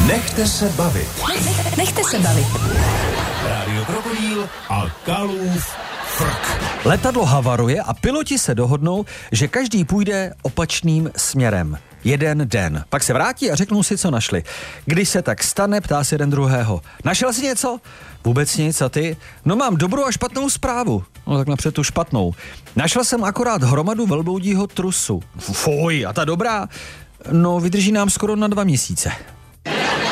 Nechte se bavit. Nechte se bavit. Rádio Krokodýl a Kalův frk. Letadlo havaruje a piloti se dohodnou, že každý půjde opačným směrem. Jeden den. Pak se vrátí a řeknou si, co našli. Když se tak stane, ptá se jeden druhého. Našel jsi něco? Vůbec nic, a ty? No mám dobrou a špatnou zprávu. No tak napřed tu špatnou. Našel jsem akorát hromadu velbloudího trusu. Fuj, a ta dobrá? No vydrží nám skoro na 2 měsíce.